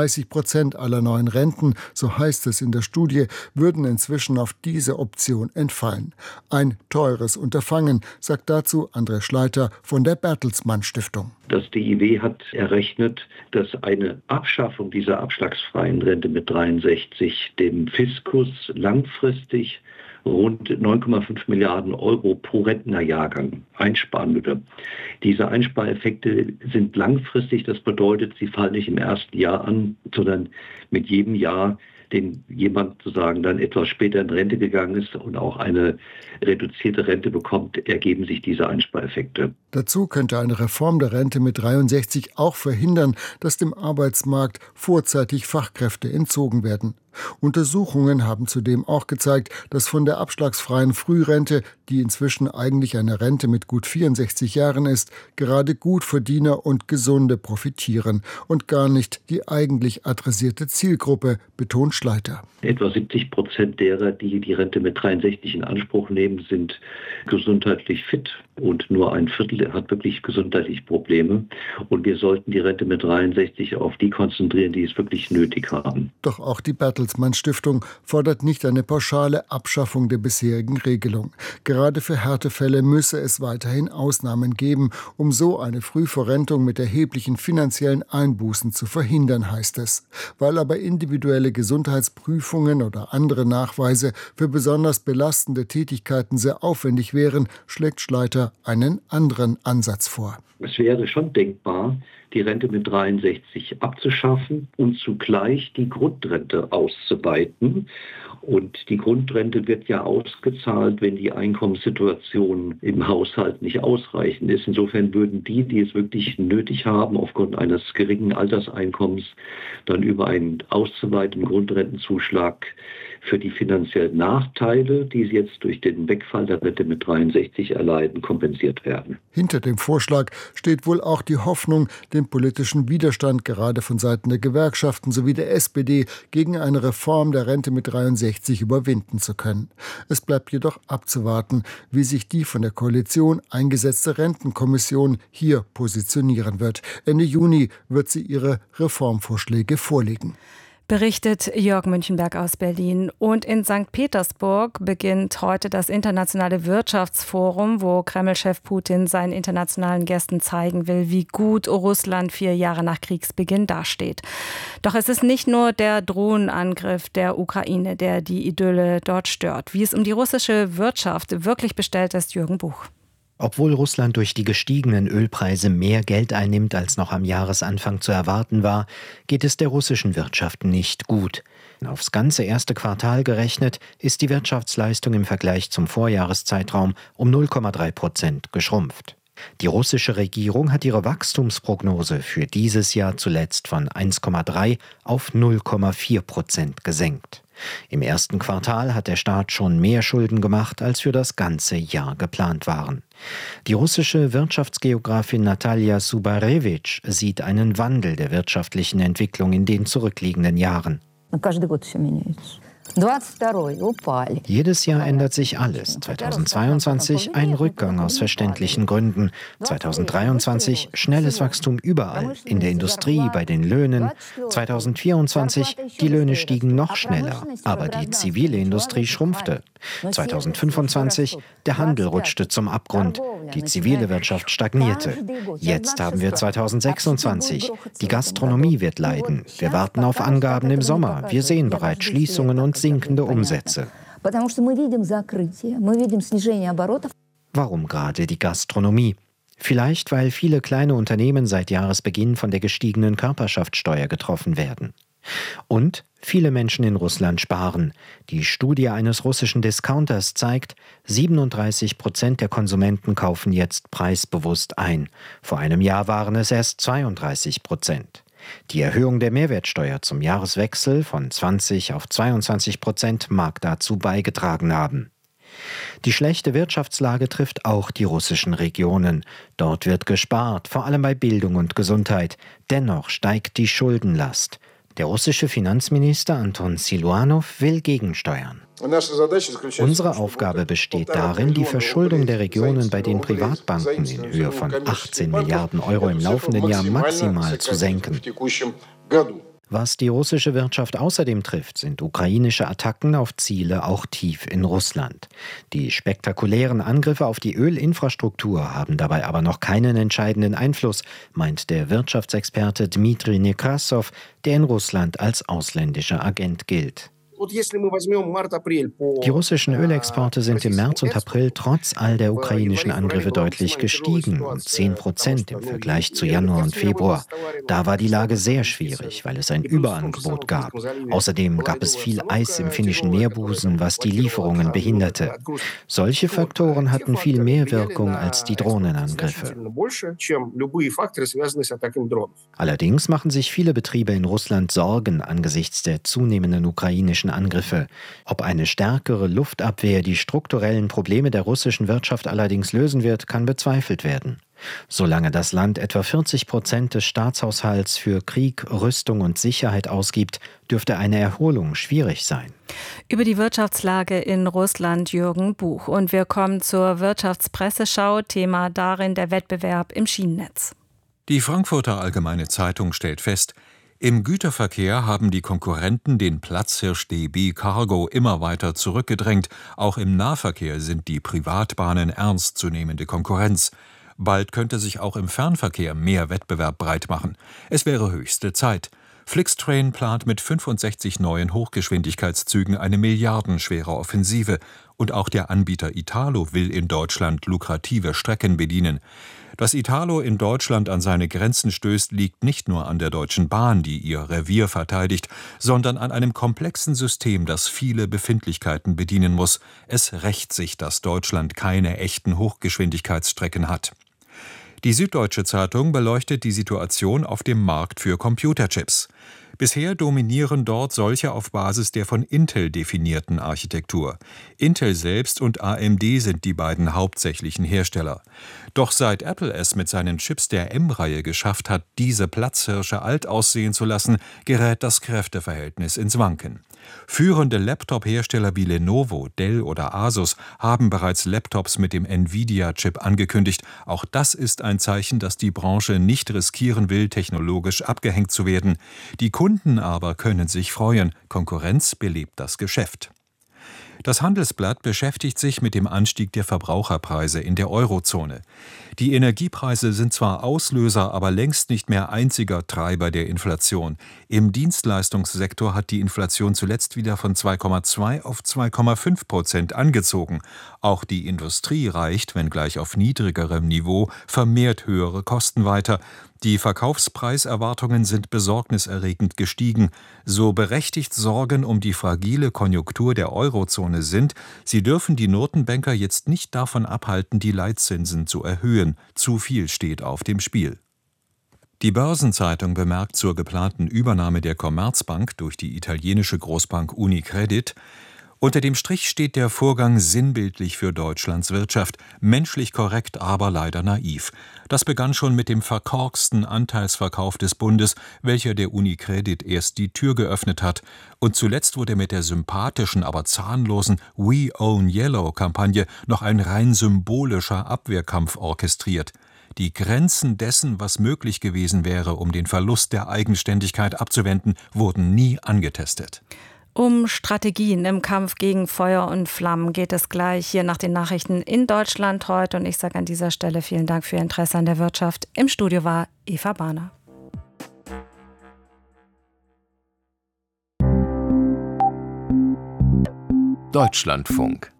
30% aller neuen Renten, so heißt es in der Studie, würden inzwischen auf diese Option entfallen. Ein teures Unterfangen, sagt dazu André Schleiter von der Bertelsmann Stiftung. Das DIW hat errechnet, dass eine Abschaffung dieser abschlagsfreien Rente mit 63 dem Fiskus langfristig rund 9,5 Milliarden Euro pro Rentnerjahrgang einsparen würde. Diese Einspareffekte sind langfristig, das bedeutet, sie fallen nicht im ersten Jahr an, sondern mit jedem Jahr, den jemand sozusagen dann etwas später in Rente gegangen ist und auch eine reduzierte Rente bekommt, ergeben sich diese Einspareffekte. Dazu könnte eine Reform der Rente mit 63 auch verhindern, dass dem Arbeitsmarkt vorzeitig Fachkräfte entzogen werden. Untersuchungen haben zudem auch gezeigt, dass von der abschlagsfreien Frührente, die inzwischen eigentlich eine Rente mit gut 64 Jahren ist, gerade Gutverdiener und Gesunde profitieren und gar nicht die eigentlich adressierte Zielgruppe, betont Schleiter. Etwa 70% derer, die die Rente mit 63 in Anspruch nehmen, sind gesundheitlich fit und nur ein Viertel hat wirklich gesundheitliche Probleme. Und wir sollten die Rente mit 63 auf die konzentrieren, die es wirklich nötig haben. Doch auch die Bertelsmann Stiftung fordert nicht eine pauschale Abschaffung der bisherigen Regelung. Gerade für Härtefälle müsse es weiterhin Ausnahmen geben, um so eine Frühverrentung mit erheblichen finanziellen Einbußen zu verhindern, heißt es. Weil aber individuelle Gesundheitsprüfungen oder andere Nachweise für besonders belastende Tätigkeiten sehr aufwendig wären, schlägt Schleiter einen anderen anderen Ansatz vor. Es wäre schon denkbar, die Rente mit 63 abzuschaffen und zugleich die Grundrente auszuweiten. Und die Grundrente wird ja ausgezahlt, wenn die Einkommenssituation im Haushalt nicht ausreichend ist. Insofern würden die es wirklich nötig haben, aufgrund eines geringen Alterseinkommens dann über einen auszuweitenden Grundrentenzuschlag für die finanziellen Nachteile, die sie jetzt durch den Wegfall der Rente mit 63 erleiden, kompensiert werden. Hinter dem Vorschlag steht wohl auch die Hoffnung, den politischen Widerstand gerade von Seiten der Gewerkschaften sowie der SPD gegen eine Reform der Rente mit 63 überwinden zu können. Es bleibt jedoch abzuwarten, wie sich die von der Koalition eingesetzte Rentenkommission hier positionieren wird. Ende Juni wird sie ihre Reformvorschläge vorlegen. Berichtet Jörg Münchenberg aus Berlin. Und in St. Petersburg beginnt heute das internationale Wirtschaftsforum, wo Kreml-Chef Putin seinen internationalen Gästen zeigen will, wie gut Russland 4 Jahre nach Kriegsbeginn dasteht. Doch es ist nicht nur der Drohnenangriff der Ukraine, der die Idylle dort stört. Wie es um die russische Wirtschaft wirklich bestellt ist, Jürgen Buch. Obwohl Russland durch die gestiegenen Ölpreise mehr Geld einnimmt, als noch am Jahresanfang zu erwarten war, geht es der russischen Wirtschaft nicht gut. Aufs ganze erste Quartal gerechnet ist die Wirtschaftsleistung im Vergleich zum Vorjahreszeitraum um 0,3% geschrumpft. Die russische Regierung hat ihre Wachstumsprognose für dieses Jahr zuletzt von 1,3 auf 0,4% gesenkt. Im ersten Quartal hat der Staat schon mehr Schulden gemacht, als für das ganze Jahr geplant waren. Die russische Wirtschaftsgeografin Natalia Subarewitsch sieht einen Wandel der wirtschaftlichen Entwicklung in den zurückliegenden Jahren. Jedes Jahr ändert sich alles. 2022 ein Rückgang aus verständlichen Gründen. 2023 schnelles Wachstum überall, in der Industrie, bei den Löhnen. 2024 die Löhne stiegen noch schneller, aber die zivile Industrie schrumpfte. 2025 der Handel rutschte zum Abgrund, die zivile Wirtschaft stagnierte. Jetzt haben wir 2026. Die Gastronomie wird leiden. Wir warten auf Angaben im Sommer. Wir sehen bereits Schließungen und sinkende Umsätze. Warum gerade die Gastronomie? Vielleicht, weil viele kleine Unternehmen seit Jahresbeginn von der gestiegenen Körperschaftssteuer getroffen werden. Und viele Menschen in Russland sparen. Die Studie eines russischen Discounters zeigt, 37% der Konsumenten kaufen jetzt preisbewusst ein. Vor einem Jahr waren es erst 32%. Die Erhöhung der Mehrwertsteuer zum Jahreswechsel von 20 auf 22% mag dazu beigetragen haben. Die schlechte Wirtschaftslage trifft auch die russischen Regionen. Dort wird gespart, vor allem bei Bildung und Gesundheit. Dennoch steigt die Schuldenlast. Der russische Finanzminister Anton Siluanow will gegensteuern. Unsere Aufgabe besteht darin, die Verschuldung der Regionen bei den Privatbanken in Höhe von 18 Milliarden Euro im laufenden Jahr maximal zu senken. Was die russische Wirtschaft außerdem trifft, sind ukrainische Attacken auf Ziele auch tief in Russland. Die spektakulären Angriffe auf die Ölinfrastruktur haben dabei aber noch keinen entscheidenden Einfluss, meint der Wirtschaftsexperte Dmitri Nekrasov, der in Russland als ausländischer Agent gilt. Die russischen Ölexporte sind im März und April trotz all der ukrainischen Angriffe deutlich gestiegen, um 10% im Vergleich zu Januar und Februar. Da war die Lage sehr schwierig, weil es ein Überangebot gab. Außerdem gab es viel Eis im finnischen Meerbusen, was die Lieferungen behinderte. Solche Faktoren hatten viel mehr Wirkung als die Drohnenangriffe. Allerdings machen sich viele Betriebe in Russland Sorgen angesichts der zunehmenden ukrainischen Angriffe. Ob eine stärkere Luftabwehr die strukturellen Probleme der russischen Wirtschaft allerdings lösen wird, kann bezweifelt werden. Solange das Land etwa 40% des Staatshaushalts für Krieg, Rüstung und Sicherheit ausgibt, dürfte eine Erholung schwierig sein. Über die Wirtschaftslage in Russland Jürgen Buch. Und wir kommen zur Wirtschaftspresseschau. Thema darin der Wettbewerb im Schienennetz. Die Frankfurter Allgemeine Zeitung stellt fest, im Güterverkehr haben die Konkurrenten den Platzhirsch DB Cargo immer weiter zurückgedrängt. Auch im Nahverkehr sind die Privatbahnen ernstzunehmende Konkurrenz. Bald könnte sich auch im Fernverkehr mehr Wettbewerb breitmachen. Es wäre höchste Zeit. Flixtrain plant mit 65 neuen Hochgeschwindigkeitszügen eine milliardenschwere Offensive. Und auch der Anbieter Italo will in Deutschland lukrative Strecken bedienen. Dass Italo in Deutschland an seine Grenzen stößt, liegt nicht nur an der Deutschen Bahn, die ihr Revier verteidigt, sondern an einem komplexen System, das viele Befindlichkeiten bedienen muss. Es rächt sich, dass Deutschland keine echten Hochgeschwindigkeitsstrecken hat. Die Süddeutsche Zeitung beleuchtet die Situation auf dem Markt für Computerchips. Bisher dominieren dort solche auf Basis der von Intel definierten Architektur. Intel selbst und AMD sind die beiden hauptsächlichen Hersteller. Doch seit Apple es mit seinen Chips der M-Reihe geschafft hat, diese Platzhirsche alt aussehen zu lassen, gerät das Kräfteverhältnis ins Wanken. Führende Laptop-Hersteller wie Lenovo, Dell oder Asus haben bereits Laptops mit dem Nvidia-Chip angekündigt. Auch das ist ein Zeichen, dass die Branche nicht riskieren will, technologisch abgehängt zu werden. Die Kunden aber können sich freuen. Konkurrenz belebt das Geschäft. Das Handelsblatt beschäftigt sich mit dem Anstieg der Verbraucherpreise in der Eurozone. Die Energiepreise sind zwar Auslöser, aber längst nicht mehr einziger Treiber der Inflation. Im Dienstleistungssektor hat die Inflation zuletzt wieder von 2,2 auf 2,5% angezogen. Auch die Industrie reicht, wenngleich auf niedrigerem Niveau, vermehrt höhere Kosten weiter. Die Verkaufspreiserwartungen sind besorgniserregend gestiegen. So berechtigt Sorgen um die fragile Konjunktur der Eurozone sind, sie dürfen die Notenbanker jetzt nicht davon abhalten, die Leitzinsen zu erhöhen. Zu viel steht auf dem Spiel. Die Börsenzeitung bemerkt zur geplanten Übernahme der Commerzbank durch die italienische Großbank Unicredit: Unter dem Strich steht der Vorgang sinnbildlich für Deutschlands Wirtschaft, menschlich korrekt, aber leider naiv. Das begann schon mit dem verkorksten Anteilsverkauf des Bundes, welcher der Unicredit erst die Tür geöffnet hat. Und zuletzt wurde mit der sympathischen, aber zahnlosen We Own Yellow-Kampagne noch ein rein symbolischer Abwehrkampf orchestriert. Die Grenzen dessen, was möglich gewesen wäre, um den Verlust der Eigenständigkeit abzuwenden, wurden nie angetestet. Um Strategien im Kampf gegen Feuer und Flammen geht es gleich hier nach den Nachrichten in Deutschland heute. Und ich sage an dieser Stelle vielen Dank für Ihr Interesse an der Wirtschaft. Im Studio war Eva Bahner. Deutschlandfunk.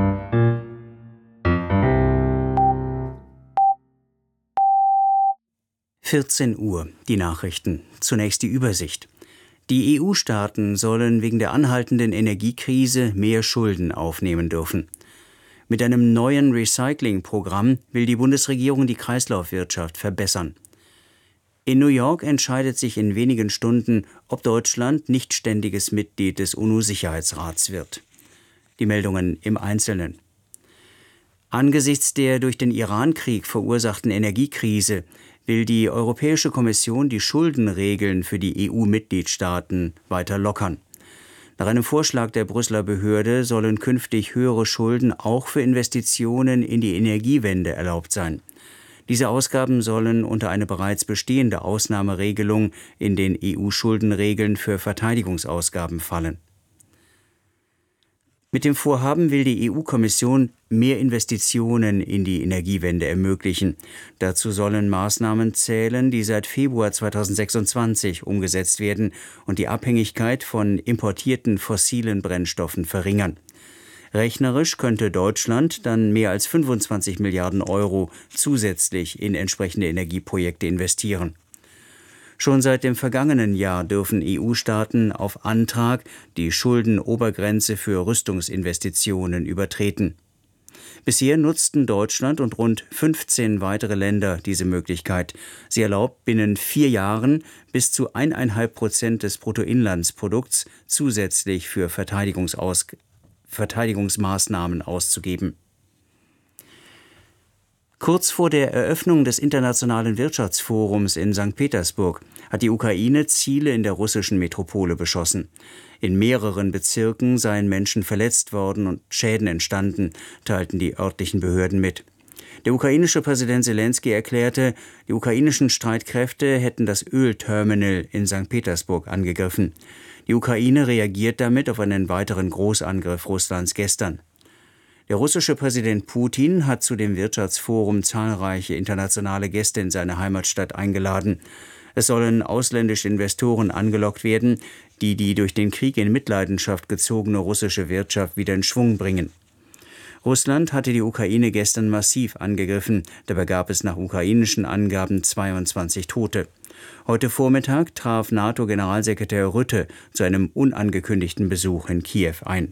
(14 Uhr), die Nachrichten. Zunächst die Übersicht. Die EU-Staaten sollen wegen der anhaltenden Energiekrise mehr Schulden aufnehmen dürfen. Mit einem neuen Recycling-Programm will die Bundesregierung die Kreislaufwirtschaft verbessern. In New York entscheidet sich in wenigen Stunden, ob Deutschland nicht ständiges Mitglied des UNO-Sicherheitsrats wird. Die Meldungen im Einzelnen. Angesichts der durch den Iran-Krieg verursachten Energiekrise will die Europäische Kommission die Schuldenregeln für die EU-Mitgliedstaaten weiter lockern. Nach einem Vorschlag der Brüsseler Behörde sollen künftig höhere Schulden auch für Investitionen in die Energiewende erlaubt sein. Diese Ausgaben sollen unter eine bereits bestehende Ausnahmeregelung in den EU-Schuldenregeln für Verteidigungsausgaben fallen. Mit dem Vorhaben will die EU-Kommission mehr Investitionen in die Energiewende ermöglichen. Dazu sollen Maßnahmen zählen, die seit Februar 2026 umgesetzt werden und die Abhängigkeit von importierten fossilen Brennstoffen verringern. Rechnerisch könnte Deutschland dann mehr als 25 Milliarden Euro zusätzlich in entsprechende Energieprojekte investieren. Schon seit dem vergangenen Jahr dürfen EU-Staaten auf Antrag die Schuldenobergrenze für Rüstungsinvestitionen übertreten. Bisher nutzten Deutschland und rund 15 weitere Länder diese Möglichkeit. Sie erlaubt binnen 4 Jahren bis zu 1,5% des Bruttoinlandsprodukts zusätzlich für Verteidigungsmaßnahmen auszugeben. Kurz vor der Eröffnung des Internationalen Wirtschaftsforums in St. Petersburg hat die Ukraine Ziele in der russischen Metropole beschossen. In mehreren Bezirken seien Menschen verletzt worden und Schäden entstanden, teilten die örtlichen Behörden mit. Der ukrainische Präsident Selenskyj erklärte, die ukrainischen Streitkräfte hätten das Ölterminal in St. Petersburg angegriffen. Die Ukraine reagiert damit auf einen weiteren Großangriff Russlands gestern. Der russische Präsident Putin hat zu dem Wirtschaftsforum zahlreiche internationale Gäste in seine Heimatstadt eingeladen. Es sollen ausländische Investoren angelockt werden, die durch den Krieg in Mitleidenschaft gezogene russische Wirtschaft wieder in Schwung bringen. Russland hatte die Ukraine gestern massiv angegriffen. Dabei gab es nach ukrainischen Angaben 22 Tote. Heute Vormittag traf NATO-Generalsekretär Rutte zu einem unangekündigten Besuch in Kiew ein.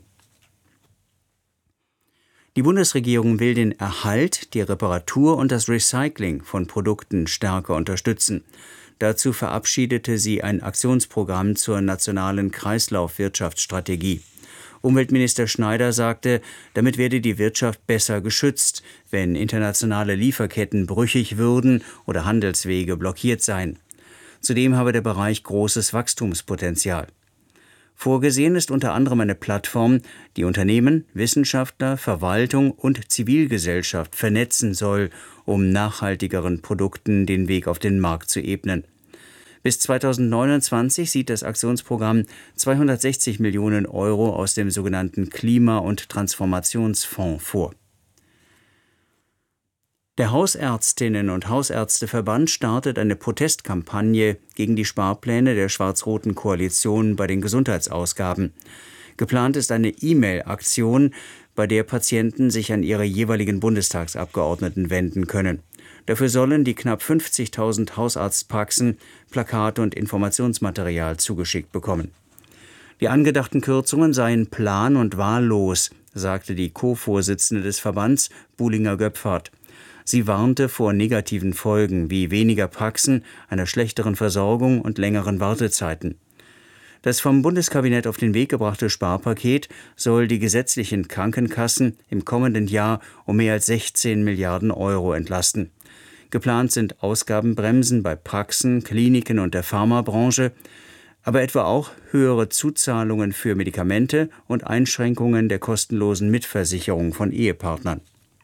Die Bundesregierung will den Erhalt, die Reparatur und das Recycling von Produkten stärker unterstützen. Dazu verabschiedete sie ein Aktionsprogramm zur nationalen Kreislaufwirtschaftsstrategie. Umweltminister Schneider sagte, damit werde die Wirtschaft besser geschützt, wenn internationale Lieferketten brüchig würden oder Handelswege blockiert seien. Zudem habe der Bereich großes Wachstumspotenzial. Vorgesehen ist unter anderem eine Plattform, die Unternehmen, Wissenschaftler, Verwaltung und Zivilgesellschaft vernetzen soll, um nachhaltigeren Produkten den Weg auf den Markt zu ebnen. Bis 2029 sieht das Aktionsprogramm 260 Millionen Euro aus dem sogenannten Klima- und Transformationsfonds vor. Der Hausärztinnen- und Hausärzteverband startet eine Protestkampagne gegen die Sparpläne der schwarz-roten Koalition bei den Gesundheitsausgaben. Geplant ist eine E-Mail-Aktion, bei der Patienten sich an ihre jeweiligen Bundestagsabgeordneten wenden können. Dafür sollen die knapp 50.000 Hausarztpraxen Plakate und Informationsmaterial zugeschickt bekommen. Die angedachten Kürzungen seien plan- und wahllos, sagte die Co-Vorsitzende des Verbands, Buhlinger Göpfert. Sie warnte vor negativen Folgen wie weniger Praxen, einer schlechteren Versorgung und längeren Wartezeiten. Das vom Bundeskabinett auf den Weg gebrachte Sparpaket soll die gesetzlichen Krankenkassen im kommenden Jahr um mehr als 16 Milliarden Euro entlasten. Geplant sind Ausgabenbremsen bei Praxen, Kliniken und der Pharmabranche, aber etwa auch höhere Zuzahlungen für Medikamente und Einschränkungen der kostenlosen Mitversicherung von Ehepartnern.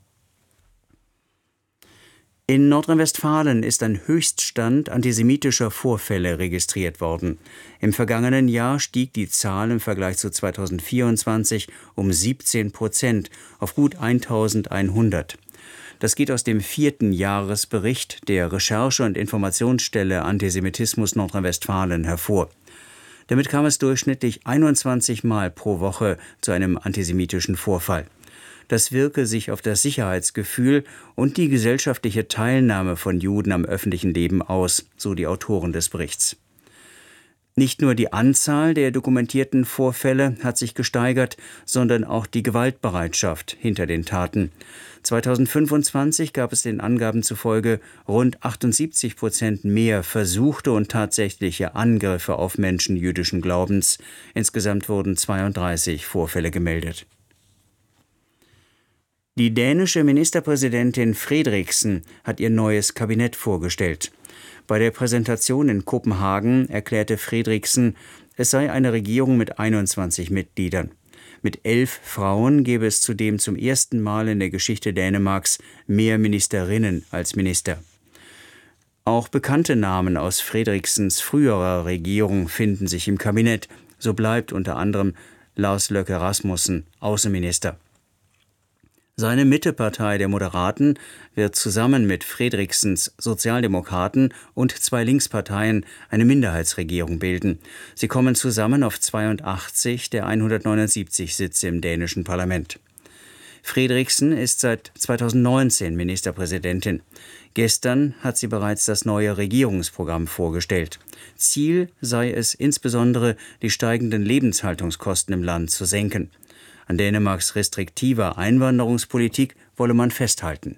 In Nordrhein-Westfalen ist ein Höchststand antisemitischer Vorfälle registriert worden. Im vergangenen Jahr stieg die Zahl im Vergleich zu 2024 um 17% auf gut 1.100. Das geht aus dem 4. Jahresbericht der Recherche- und Informationsstelle Antisemitismus Nordrhein-Westfalen hervor. Damit kam es durchschnittlich 21 Mal pro Woche zu einem antisemitischen Vorfall. Das wirke sich auf das Sicherheitsgefühl und die gesellschaftliche Teilnahme von Juden am öffentlichen Leben aus, so die Autoren des Berichts. Nicht nur die Anzahl der dokumentierten Vorfälle hat sich gesteigert, sondern auch die Gewaltbereitschaft hinter den Taten. 2025 gab es den Angaben zufolge rund 78% mehr versuchte und tatsächliche Angriffe auf Menschen jüdischen Glaubens. Insgesamt wurden 32 Vorfälle gemeldet. Die dänische Ministerpräsidentin Frederiksen hat ihr neues Kabinett vorgestellt. Bei der Präsentation in Kopenhagen erklärte Frederiksen, es sei eine Regierung mit 21 Mitgliedern. Mit 11 Frauen gäbe es zudem zum ersten Mal in der Geschichte Dänemarks mehr Ministerinnen als Minister. Auch bekannte Namen aus Frederiksens früherer Regierung finden sich im Kabinett. So bleibt unter anderem Lars Løkke Rasmussen Außenminister. Seine Mittepartei der Moderaten wird zusammen mit Frederiksens Sozialdemokraten und 2 Linksparteien eine Minderheitsregierung bilden. Sie kommen zusammen auf 82 der 179 Sitze im dänischen Parlament. Frederiksen ist seit 2019 Ministerpräsidentin. Gestern hat sie bereits das neue Regierungsprogramm vorgestellt. Ziel sei es insbesondere, die steigenden Lebenshaltungskosten im Land zu senken. An Dänemarks restriktiver Einwanderungspolitik wolle man festhalten.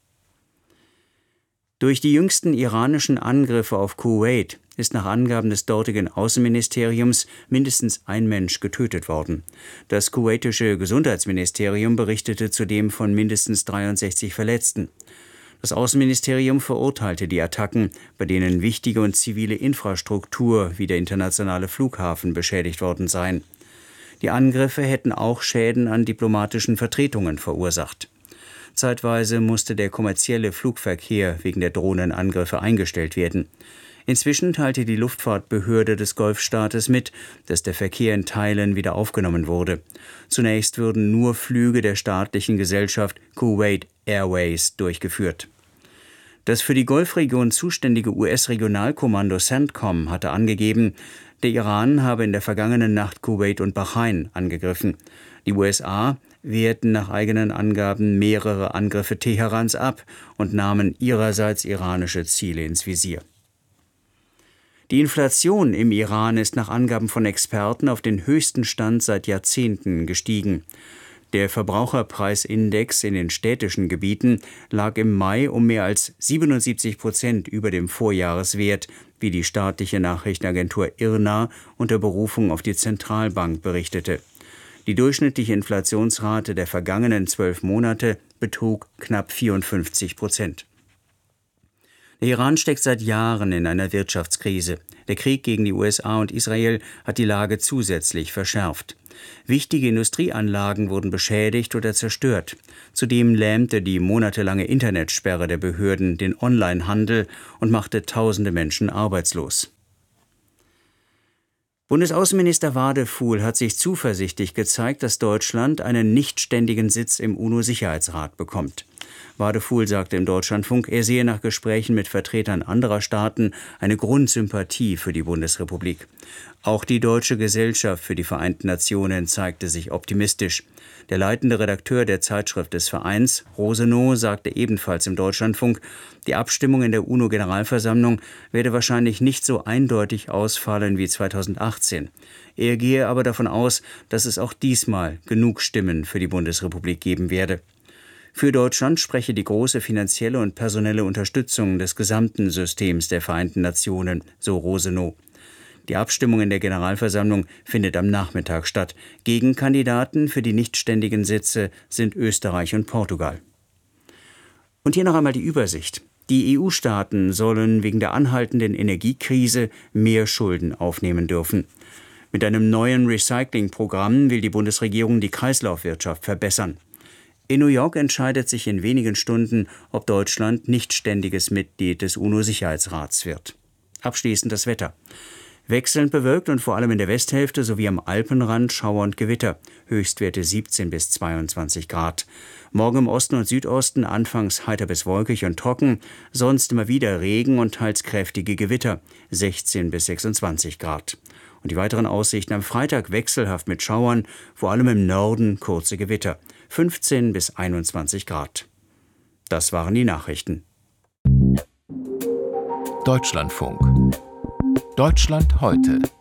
Durch die jüngsten iranischen Angriffe auf Kuwait ist nach Angaben des dortigen Außenministeriums mindestens ein Mensch getötet worden. Das kuwaitische Gesundheitsministerium berichtete zudem von mindestens 63 Verletzten. Das Außenministerium verurteilte die Attacken, bei denen wichtige und zivile Infrastruktur wie der internationale Flughafen beschädigt worden seien. Die Angriffe hätten auch Schäden an diplomatischen Vertretungen verursacht. Zeitweise musste der kommerzielle Flugverkehr wegen der Drohnenangriffe eingestellt werden. Inzwischen teilte die Luftfahrtbehörde des Golfstaates mit, dass der Verkehr in Teilen wieder aufgenommen wurde. Zunächst würden nur Flüge der staatlichen Gesellschaft Kuwait Airways durchgeführt. Das für die Golfregion zuständige US-Regionalkommando CENTCOM hatte angegeben, der Iran habe in der vergangenen Nacht Kuwait und Bahrain angegriffen. Die USA wehrten nach eigenen Angaben mehrere Angriffe Teherans ab und nahmen ihrerseits iranische Ziele ins Visier. Die Inflation im Iran ist nach Angaben von Experten auf den höchsten Stand seit Jahrzehnten gestiegen. Der Verbraucherpreisindex in den städtischen Gebieten lag im Mai um mehr als 77% über dem Vorjahreswert, wie die staatliche Nachrichtenagentur IRNA unter Berufung auf die Zentralbank berichtete. Die durchschnittliche Inflationsrate der vergangenen 12 Monate betrug knapp 54%. Der Iran steckt seit Jahren in einer Wirtschaftskrise. Der Krieg gegen die USA und Israel hat die Lage zusätzlich verschärft. Wichtige Industrieanlagen wurden beschädigt oder zerstört. Zudem lähmte die monatelange Internetsperre der Behörden den Onlinehandel und machte tausende Menschen arbeitslos. Bundesaußenminister Wadefuhl hat sich zuversichtlich gezeigt, dass Deutschland einen nichtständigen Sitz im UNO-Sicherheitsrat bekommt. Wadefuhl sagte im Deutschlandfunk, er sehe nach Gesprächen mit Vertretern anderer Staaten eine Grundsympathie für die Bundesrepublik. Auch die Deutsche Gesellschaft für die Vereinten Nationen zeigte sich optimistisch. Der leitende Redakteur der Zeitschrift des Vereins, Rosenow, sagte ebenfalls im Deutschlandfunk, die Abstimmung in der UNO-Generalversammlung werde wahrscheinlich nicht so eindeutig ausfallen wie 2018. Er gehe aber davon aus, dass es auch diesmal genug Stimmen für die Bundesrepublik geben werde. Für Deutschland spreche die große finanzielle und personelle Unterstützung des gesamten Systems der Vereinten Nationen, so Rosenow. Die Abstimmung in der Generalversammlung findet am Nachmittag statt. Gegenkandidaten für die nichtständigen Sitze sind Österreich und Portugal. Und hier noch einmal die Übersicht. Die EU-Staaten sollen wegen der anhaltenden Energiekrise mehr Schulden aufnehmen dürfen. Mit einem neuen Recycling-Programm will die Bundesregierung die Kreislaufwirtschaft verbessern. In New York entscheidet sich in wenigen Stunden, ob Deutschland nichtständiges Mitglied des UNO-Sicherheitsrats wird. Abschließend das Wetter. Wechselnd bewölkt und vor allem in der Westhälfte sowie am Alpenrand Schauer und Gewitter. Höchstwerte 17 bis 22 Grad. Morgen im Osten und Südosten anfangs heiter bis wolkig und trocken, sonst immer wieder Regen und teils kräftige Gewitter. 16 bis 26 Grad. Und die weiteren Aussichten am Freitag wechselhaft mit Schauern, vor allem im Norden kurze Gewitter. 15 bis 21 Grad. Das waren die Nachrichten. Deutschlandfunk. Deutschland heute.